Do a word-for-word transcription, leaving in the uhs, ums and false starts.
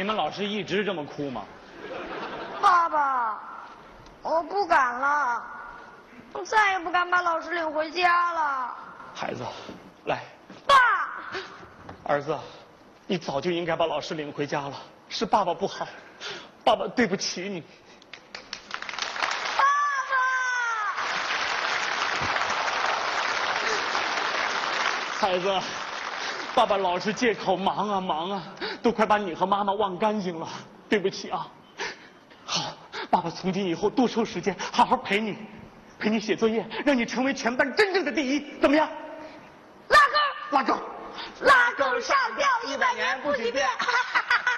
们老师一直这么哭吗？ 爸爸，我不敢了，我再也不敢把老师领回家了。 孩子，来。 爸。 儿子，你早就应该把老师领回家了，是爸爸不好，爸爸对不起你。 爸爸。孩子。爸爸老是借口忙啊忙啊，都快把你和妈妈忘干净了，对不起啊。好，爸爸从今以后多抽时间，好好陪你，陪你写作业，让你成为全班真正的第一，怎么样？ 拉钩， 拉钩， 拉钩上吊一百年不许变。